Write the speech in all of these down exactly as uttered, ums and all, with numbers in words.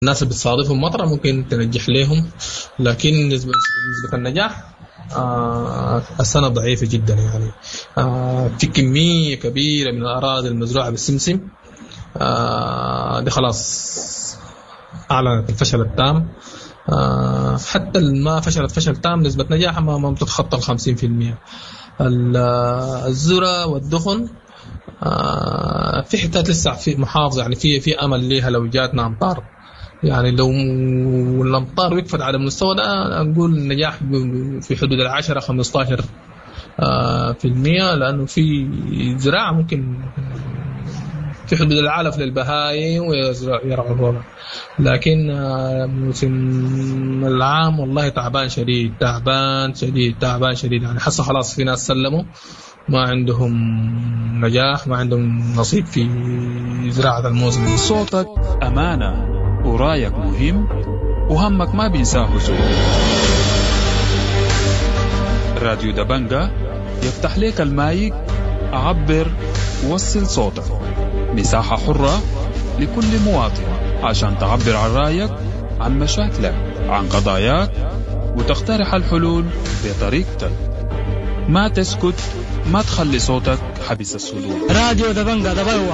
الناس اللي بتصادفهم مطرة ممكن تنجح لهم، لكن نسبة نسبة النجاح آه السنة ضعيفة جدا يعني. آه في كمية كبيرة من الأراضي المزروعة بالسمسم آه دي خلاص أعلنت الفشل التام. آه حتى ما فشلت فشل تام نسبة نجاحها ما ما بتتخطى الخمسين في المية. الذرة والدخن آه في حتات لسه في محافظة يعني في في أمل ليها لو جاتنا أمطار، يعني لو الأمطار وقفت على المستوى ده نقول النجاح في حدود العشرة خمستاشر في المية، لأنه في زراعة ممكن في حدود العلف للبهايم ويرعون. لكن موسم العام والله تعبان شديد تعبان شديد تعبان شديد يعني حسه خلاص في ناس سلموا ما عندهم نجاح ما عندهم نصيب في زراعة الموسم. صوتك أمانة ورايك مهم وهمك ما بينساه زول. راديو دبنجة يفتح لك المايك، عبر وصل صوتك، مساحة حرة لكل مواطن عشان تعبر عن رايك، عن مشاكلك، عن قضاياك، وتقترح الحلول بطريقتك. ما تسكت، ما تخلي صوتك حبس الصدور. راديو دبنجة دبوة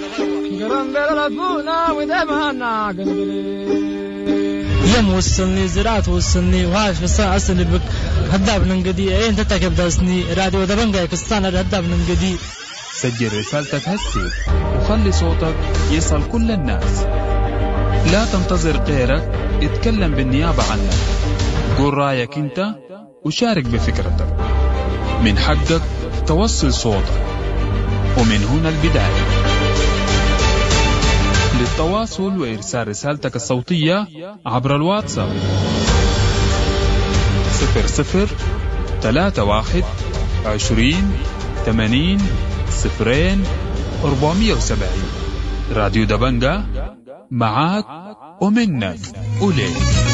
يم وصلني زراعة وصلني وعاش في السنة أصلي بك هداب ننقدي أين تتكب داسني. راديو دبنجة يكستان هداب ننقدي. سجل رسالتك هسي وخلي صوتك يصل كل الناس. لا تنتظر غيرك اتكلم بالنيابة عنك. قول رأيك انت وشارك بفكرتك. من حقك توصل صوتك، ومن هنا البداية. للتواصل وإرسال رسالتك الصوتية عبر الواتساب صفر صفر ثلاثة واحد عشرين ثمانين صفرين أربعمية وسبعين. راديو دبنجة معاك ومنك وليك.